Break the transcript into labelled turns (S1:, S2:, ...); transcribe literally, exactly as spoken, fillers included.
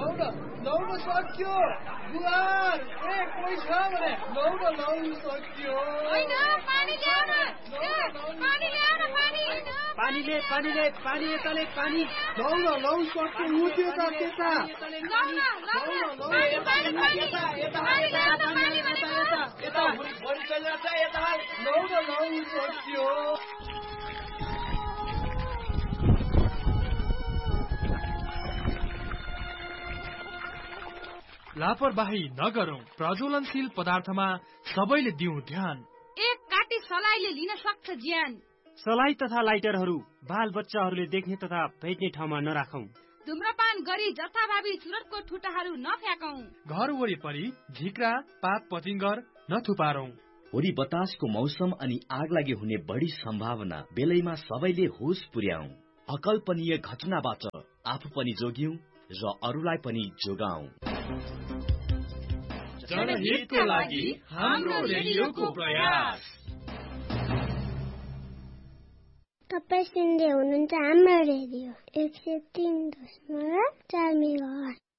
S1: लौड लौड सक्यो गुहार ए कोही छ भने लौड लौड सक्यो
S2: हैन पानी ल्याउन पानी ल्याउन पानी
S3: पानीले पानीले पानी यताले पानी
S1: लौड लौड सक्यो मुट्यो त त्यता
S2: लौड लौड पानी पानी पानी पानी ल्याउन पानी भनेको
S1: यता बढी चलिरहेछ यता लौड लौड सक्यो
S4: लापरवाही नगरौं प्रज्वलनशील पदार्थमा सबैले दिउँ ध्यान
S2: एक काटी सलाईले लिन सक्छ ज्यान
S3: सलाई तथा लाइटरहरू बाल बच्चाहरूले देख्ने तथा भेट्ने ठाउँमा नराखौं
S2: धुम्रपान गरी जथाभावी चुरटको ठुटाहरू नफ्याकौं
S4: घर वरिपरि झिक्रा पात पतिंगर नथुपारौं
S5: हुरी बतासको मौसम अनि आगलागी हुने बढी सम्भावना बेलैमा सबैले होस पुर्याऊ अकल्पनीय घटनाबाट आफू पनि जोगियौं र अरूलाई पनि जोगाऊ
S4: जनहितको लागि हाम्रो रेडियोको प्रयास
S6: तपाईँ सुन्दै हुनुहुन्छ हाम्रो रेडियो एक सय तीन दशमलव चार मेगाहर्ज